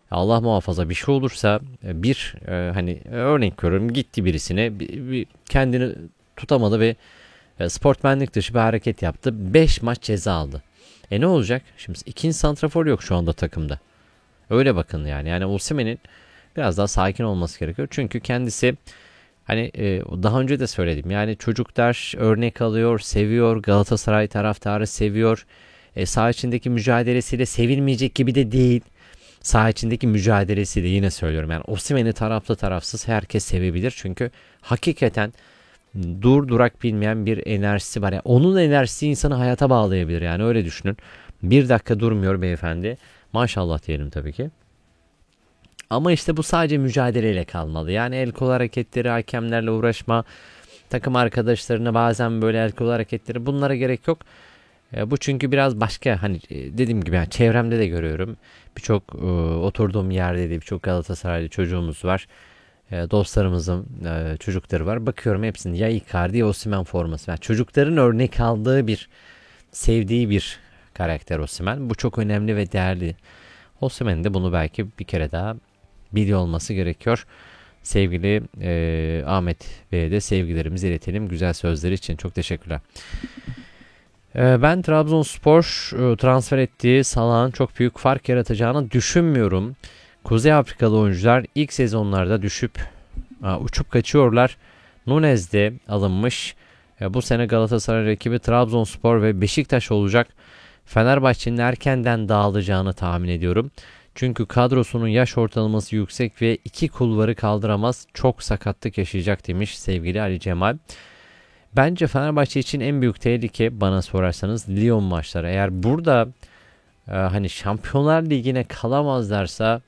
Allah muhafaza bir şey olursa hani örnek veriyorum gitti birisine kendini tutamadı ve sportmenlik dışı bir hareket yaptı. 5 maç ceza aldı. Ne olacak? Şimdi ikinci santrafor yok şu anda takımda. Öyle bakın yani. Yani Osimhen'in biraz daha sakin olması gerekiyor. Çünkü kendisi hani daha önce de söyledim. Yani çocuklar örnek alıyor, seviyor. Galatasaray taraftarı seviyor. Saha içindeki mücadelesiyle sevilmeyecek gibi de değil. Saha içindeki mücadelesiyle yine söylüyorum. Yani Osimhen'i taraflı tarafsız herkes sevebilir. Çünkü hakikaten durak bilmeyen bir enerjisi var. Yani onun enerjisi insanı hayata bağlayabilir. Yani öyle düşünün. Bir dakika durmuyor beyefendi. Maşallah diyelim tabii ki. Ama işte bu sadece mücadeleyle kalmalı. Yani el kol hareketleri, hakemlerle uğraşma, takım arkadaşlarına bazen böyle el kol hareketleri bunlara gerek yok. Bu çünkü biraz başka hani dediğim gibi yani çevremde de görüyorum. Birçok oturduğum yerde de birçok Galatasaraylı çocuğumuz var. Dostlarımızın çocukları var. Bakıyorum hepsinin ya Icardi ya Osimhen forması. Yani çocukların örnek aldığı sevdiği bir karakter Osimhen. Bu çok önemli ve değerli. Osimhen'in de bunu belki bir kere daha biliyor olması gerekiyor. Sevgili Ahmet Bey'e de sevgilerimizi iletelim. Güzel sözleri için çok teşekkürler. Ben Trabzonspor transfer ettiği Salah'ın çok büyük fark yaratacağını düşünmüyorum. Kuzey Afrikalı oyuncular ilk sezonlarda uçup kaçıyorlar. Nunez de alınmış. Bu sene Galatasaray rakibi Trabzonspor ve Beşiktaş olacak. Fenerbahçe'nin erkenden dağılacağını tahmin ediyorum. Çünkü kadrosunun yaş ortalaması yüksek ve iki kulvarı kaldıramaz. Çok sakatlık yaşayacak demiş sevgili Ali Cemal. Bence Fenerbahçe için en büyük tehlike bana sorarsanız Lyon maçları. Eğer burada hani Şampiyonlar Ligi'ne kalamazlarsa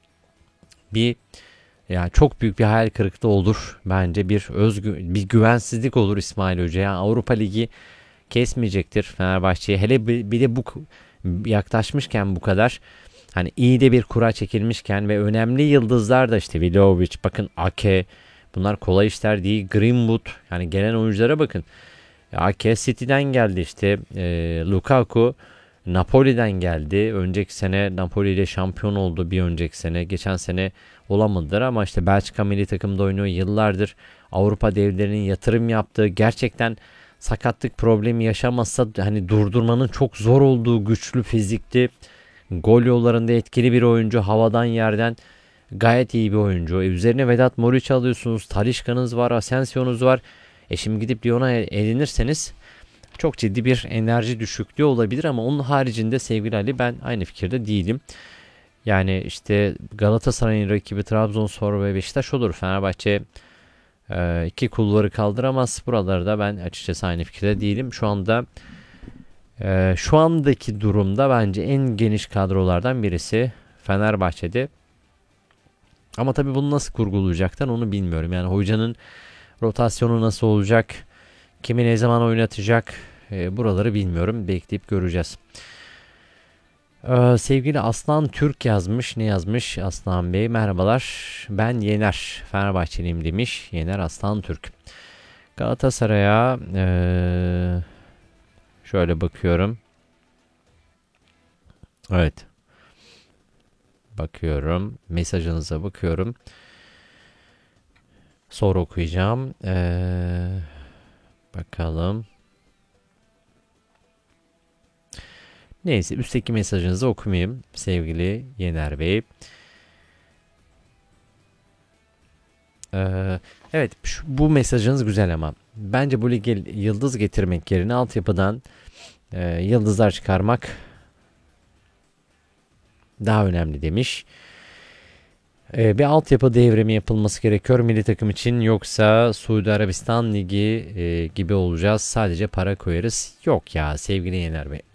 bir yani çok büyük bir hayal kırıklığı olur. Bence bir güvensizlik olur İsmail Hoca. Yani Avrupa Ligi kesmeyecektir Fenerbahçe'ye. Hele bir de bu yaklaşmışken bu kadar hani iyi de bir kura çekilmişken ve önemli yıldızlar da işte Vlahovic, bakın Ake, bunlar kolay işler değil. Greenwood, yani gelen oyunculara bakın. Ake City'den geldi işte. Lukaku Napoli'den geldi. Önceki sene Napoli ile şampiyon oldu bir önceki sene. Geçen sene olamadılar ama işte Belçika milli takımda oynuyor. Yıllardır Avrupa devlerinin yatırım yaptığı, gerçekten sakatlık problemi yaşamazsa hani durdurmanın çok zor olduğu güçlü fizikli, gol yollarında etkili bir oyuncu, havadan yerden gayet iyi bir oyuncu. Üzerine Vedat Muriç alıyorsunuz. Talisca'nız var, Asensio'nuz var. Şimdi gidip Lyon'a elenirseniz çok ciddi bir enerji düşüklüğü olabilir ama onun haricinde sevgili Ali ben aynı fikirde değilim. Yani işte Galatasaray'ın rakibi Trabzonspor ve Beşiktaş olur. Fenerbahçe iki kulvarı kaldıramaz. Buralarda ben açıkçası aynı fikirde değilim. Şu andaki durumda bence en geniş kadrolardan birisi Fenerbahçe'de. Ama tabii bunu nasıl kurgulayacaklar onu bilmiyorum. Yani hocanın rotasyonu nasıl olacak? Kimi ne zaman oynatacak? Buraları bilmiyorum. Bekleyip göreceğiz. Sevgili Aslan Türk yazmış. Ne yazmış Aslan Bey? Merhabalar. Ben Yener. Fenerbahçeliyim demiş. Yener Aslan Türk. Galatasaray'a şöyle bakıyorum. Evet. Bakıyorum. Mesajınıza bakıyorum. Sonra okuyacağım. Bakalım. Neyse üstteki mesajınızı okumayayım sevgili Yener Bey. Evet bu mesajınız güzel ama bence bu lige yıldız getirmek yerine altyapıdan yıldızlar çıkarmak daha önemli demiş. Bir altyapı devrimi yapılması gerekiyor milli takım için, yoksa Suudi Arabistan Ligi gibi olacağız, sadece para koyarız. Yok ya sevgili Yener Bey.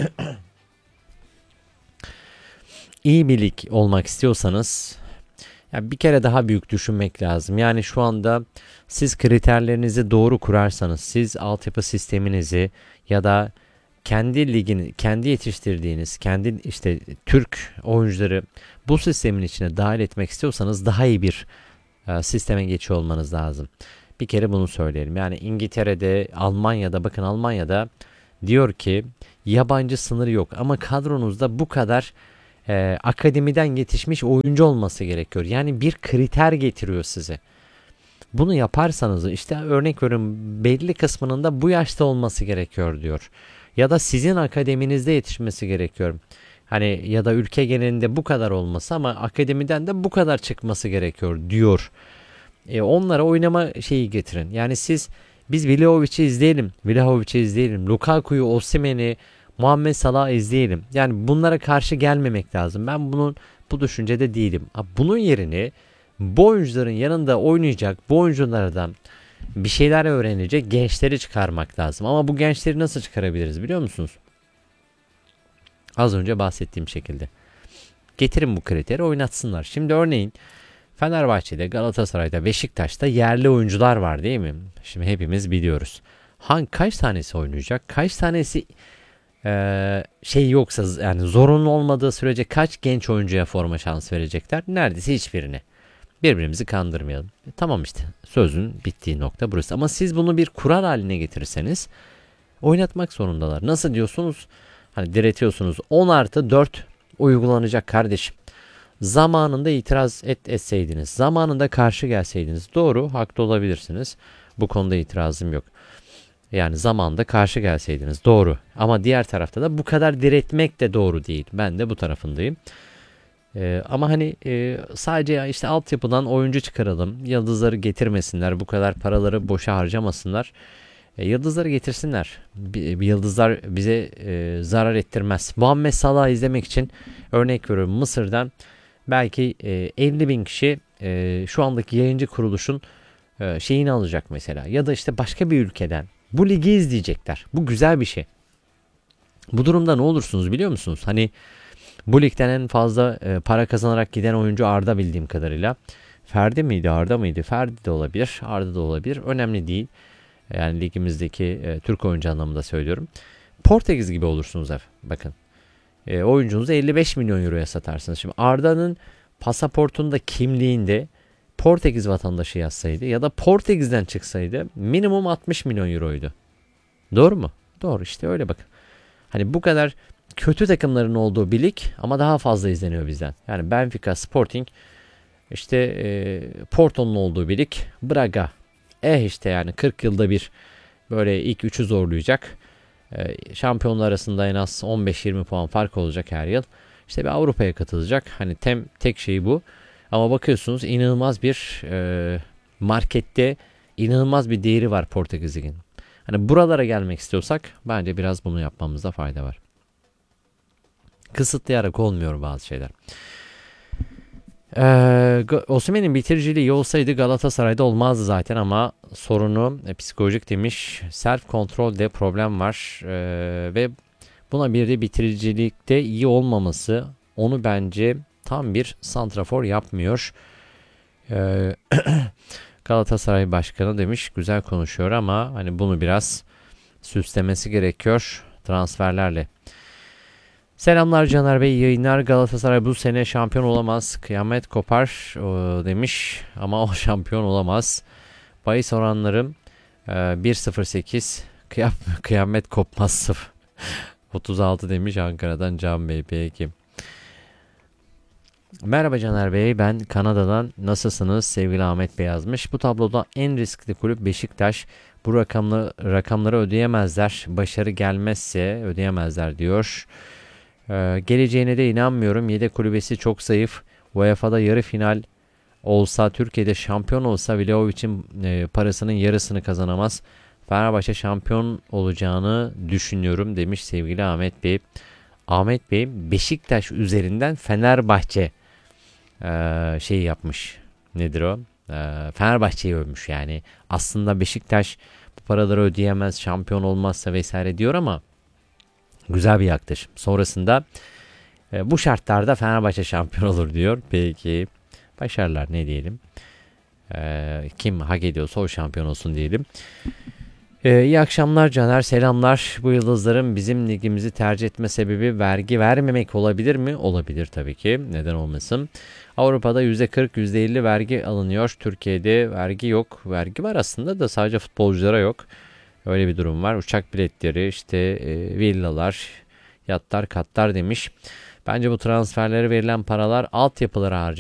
İyi bir lig olmak istiyorsanız ya bir kere daha büyük düşünmek lazım. Yani şu anda siz kriterlerinizi doğru kurarsanız, siz altyapı sisteminizi ya da kendi ligini, kendi yetiştirdiğiniz, kendi işte Türk oyuncuları bu sistemin içine dahil etmek istiyorsanız daha iyi bir sisteme geçiyor olmanız lazım. Bir kere bunu söyleyelim. Yani İngiltere'de, Almanya'da, bakın Almanya'da diyor ki yabancı sınırı yok ama kadronuzda bu kadar akademiden yetişmiş oyuncu olması gerekiyor. Yani bir kriter getiriyor size. Bunu yaparsanız işte örnek veriyorum belli kısmının da bu yaşta olması gerekiyor diyor. Ya da sizin akademinizde yetişmesi gerekiyor. Hani ya da ülke genelinde bu kadar olması ama akademiden de bu kadar çıkması gerekiyor diyor. Onlara oynama şeyi getirin. Yani biz Vlahovic'i izleyelim. Lukaku'yu, Osimhen'i, Muhammed Salah'ı izleyelim. Yani bunlara karşı gelmemek lazım. Ben bu düşüncede değilim. Bunun yerine bu oyuncuların yanında oynayacak, bu oyunculardan bir şeyler öğrenecek gençleri çıkarmak lazım. Ama bu gençleri nasıl çıkarabiliriz biliyor musunuz? Az önce bahsettiğim şekilde. Getirin bu kriteri oynatsınlar. Şimdi örneğin Fenerbahçe'de, Galatasaray'da, Beşiktaş'ta yerli oyuncular var değil mi? Şimdi hepimiz biliyoruz. Kaç tanesi oynayacak? Kaç tanesi şey yoksa yani zorunlu olmadığı sürece kaç genç oyuncuya forma şansı verecekler? Neredeyse hiçbirine. Birbirimizi kandırmayalım. Tamam işte sözün bittiği nokta burası. Ama siz bunu bir kural haline getirirseniz oynatmak zorundalar. Nasıl diyorsunuz? Hani diretiyorsunuz 10 artı 4 uygulanacak kardeşim. Zamanında etseydiniz, zamanında karşı gelseydiniz doğru, haklı olabilirsiniz. Bu konuda itirazım yok. Yani zamanında karşı gelseydiniz doğru. Ama diğer tarafta da bu kadar diretmek de doğru değil. Ben de bu tarafındayım. Ama hani sadece işte altyapıdan oyuncu çıkaralım. Yıldızları getirmesinler. Bu kadar paraları boşa harcamasınlar. Yıldızları getirsinler. Yıldızlar bize zarar ettirmez. Muhammed Salah izlemek için örnek veriyorum Mısır'dan belki 50 bin kişi şu andaki yayıncı kuruluşun şeyini alacak mesela. Ya da işte başka bir ülkeden bu ligi izleyecekler. Bu güzel bir şey. Bu durumda ne olursunuz biliyor musunuz? Hani bu ligden en fazla para kazanarak giden oyuncu Arda bildiğim kadarıyla. Ferdi miydi, Arda mıydı? Ferdi de olabilir, Arda da olabilir. Önemli değil. Yani ligimizdeki Türk oyuncu anlamında söylüyorum. Portekiz gibi olursunuz bakın. Oyuncunuzu 55 milyon euroya satarsınız. Şimdi Arda'nın pasaportunda, kimliğinde Portekiz vatandaşı yazsaydı ya da Portekiz'den çıksaydı minimum 60 milyon euroydu. Doğru mu? Doğru işte öyle bakın. Hani bu kadar kötü takımların olduğu bir lig ama daha fazla izleniyor bizden. Yani Benfica, Sporting, işte Porto'nun olduğu bir lig, Braga. İşte yani 40 yılda bir böyle ilk 3'ü zorlayacak. Şampiyonlar arasında en az 15-20 puan fark olacak her yıl. İşte bir Avrupa'ya katılacak. Hani tek şey bu. Ama bakıyorsunuz inanılmaz bir markette inanılmaz bir değeri var Portekiz Ligi'nin. Hani buralara gelmek istiyorsak bence biraz bunu yapmamızda fayda var. Kısıtlayarak olmuyor bazı şeyler. Osimhen'in bitiriciliği iyi olsaydı Galatasaray'da olmazdı zaten ama sorunu psikolojik demiş. Self kontrolde problem var ve buna bir de bitiricilikte iyi olmaması onu bence tam bir santrafor yapmıyor. Galatasaray Başkanı demiş güzel konuşuyor ama hani bunu biraz süslemesi gerekiyor transferlerle. Selamlar Caner Bey, yayınlar. Galatasaray bu sene şampiyon olamaz. Kıyamet kopar demiş ama o şampiyon olamaz. Bahis oranlarım 1.08 kıyamet kopmaz 0. 36 demiş Ankara'dan Can Bey peki. Merhaba Caner Bey, ben Kanada'dan, nasılsınız? Sevgili Ahmet Bey yazmış. Bu tabloda en riskli kulüp Beşiktaş. Bu rakamları ödeyemezler. Başarı gelmezse ödeyemezler diyor. Geleceğine de inanmıyorum. Yedek kulübesi çok zayıf. UEFA'da yarı final olsa, Türkiye'de şampiyon olsa Vlahovic'in parasının yarısını kazanamaz. Fenerbahçe şampiyon olacağını düşünüyorum demiş sevgili Ahmet Bey. Ahmet Bey Beşiktaş üzerinden Fenerbahçe şey yapmış. Nedir o? Fenerbahçe'yi övmüş yani. Aslında Beşiktaş bu paraları ödeyemez, şampiyon olmazsa vesaire diyor ama güzel bir yaklaşım. Sonrasında bu şartlarda Fenerbahçe şampiyon olur diyor. Peki başarılar ne diyelim. Kim hak ediyorsa o şampiyon olsun diyelim. İyi akşamlar Caner, selamlar. Bu yıldızların bizim ligimizi tercih etme sebebi vergi vermemek olabilir mi? Olabilir tabii ki. Neden olmasın? Avrupa'da %40, %50 vergi alınıyor. Türkiye'de vergi yok. Vergi var aslında da sadece futbolculara yok. Öyle bir durum var. Uçak biletleri, işte villalar, yatlar, katlar demiş. Bence bu transferlere verilen paralar altyapılara harcanmalı.